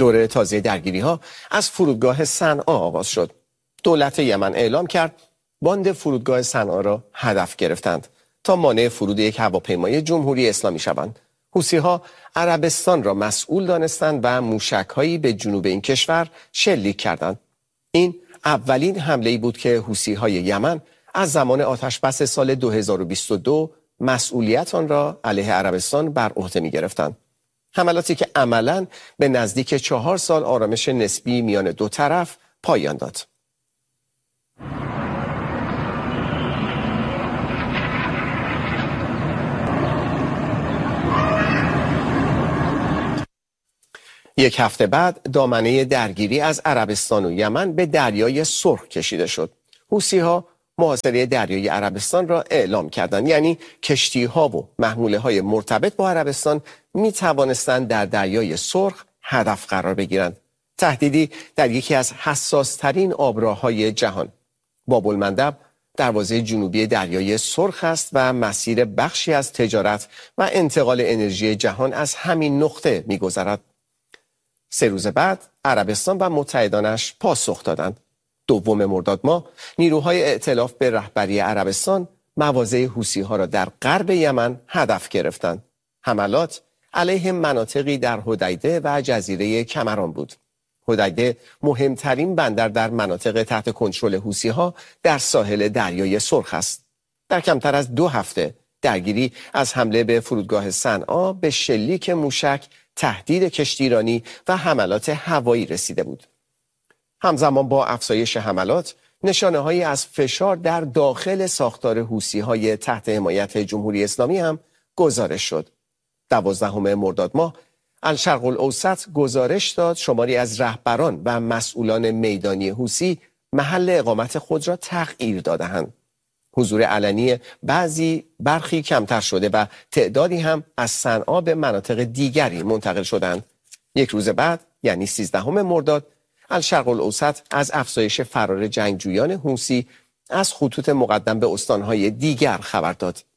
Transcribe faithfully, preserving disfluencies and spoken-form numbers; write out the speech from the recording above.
دوره تازه درگیری‌ها از فرودگاه صنعا آغاز شد. دولت یمن اعلام کرد باند فرودگاه صنعا را هدف گرفتند تا مانع فرود یک هواپیمای جمهوری اسلامی شوند. حوثی‌ها عربستان را مسئول دانستند و موشک‌هایی به جنوب این کشور شلیک کردند. این اولین حمله‌ای بود که حوثی‌های یمن از زمان آتش‌بس سال دو هزار و بیست و دو مسئولیت آن را علیه عربستان بر عهده می‌گرفتند. حملاتی که عملاً به نزدیک چهار سال آرامش نسبی میان دو طرف پایان داد. یک هفته بعد دامنه درگیری از عربستان و یمن به دریای سرخ کشیده شد. حوثی‌ها محاصره دریای عربستان را اعلام کردند، یعنی کشتی‌ها و محموله‌های مرتبط با عربستان می توانستند در دریای سرخ هدف قرار بگیرند. تهدیدی در یکی از حساس‌ترین آبراه‌های جهان. باب‌المندب دروازه جنوبی دریای سرخ است و مسیر بخشی از تجارت و انتقال انرژی جهان از همین نقطه می‌گذرد. سه روز بعد عربستان و متحدانش پاسخ دادند. دوم مرداد ماه نیروهای ائتلاف به رهبری عربستان مواضع حوثی‌ها را در غرب یمن هدف گرفتند. حملات علیه مناطقی در حدیده و جزیره کمران بود. حدیده مهمترین بندر در مناطق تحت کنترل حوثی‌ها در ساحل دریای سرخ است. در کمتر از دو هفته درگیری از حمله به فرودگاه صنعا به شلیک موشک، تهدید کشتیرانی و حملات هوایی رسیده بود. همزمان با افزایش حملات، نشانه‌هایی از فشار در داخل ساختار حوثی‌های تحت حمایت جمهوری اسلامی هم گزارش شد. دوازدهم مرداد ماه الشرق الاوسط گزارش داد شماری از رهبران و مسئولان میدانی حوثی محل اقامت خود را تغییر داده‌اند. حضور علنی بعضی برخی کمتر شده و تعدادی هم از صنعا به مناطق دیگری منتقل شدند. یک روز بعد، یعنی سیزدهم مرداد، الشرق الاوسط از افزایش فرار جنگجویان حوثی از خطوط مقدم به استانهای دیگر خبر داد.